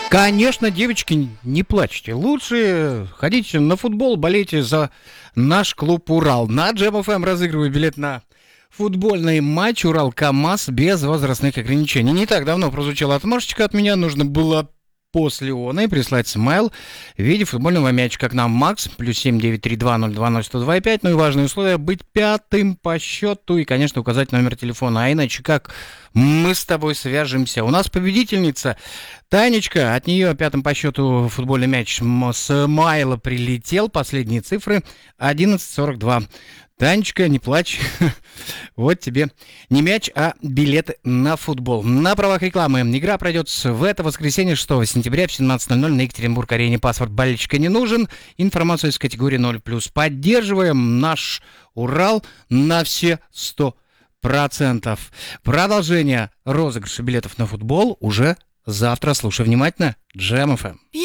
Конечно, девочки, не плачьте. Лучше ходите на футбол, болейте за наш клуб «Урал». На Джем ФМ разыгрываю билет на футбольный матч «Урал-КамАЗ» без возрастных ограничений. Не так давно прозвучала отмашечка от меня. Нужно было после оной прислать смайл в виде футбольного мячика к нам. Макс, +7 932 020 102,5. Ну и важное условие — быть пятым по счету и, конечно, указать номер телефона. А иначе как мы с тобой свяжемся? У нас победительница Танечка. От нее пятым по счету футбольный мяч смайла прилетел. Последние цифры 11:42. Танечка, не плачь. Вот тебе не мяч, а билет на футбол. На правах рекламы. Игра пройдет в это воскресенье, 6 сентября в 17:00 на Екатеринбург-арене. Паспорт болельщика не нужен. Информацию из категории 0+. Поддерживаем наш Урал на все 100%. Продолжение розыгрыша билетов на футбол уже завтра. Слушай внимательно. Джем ФМ.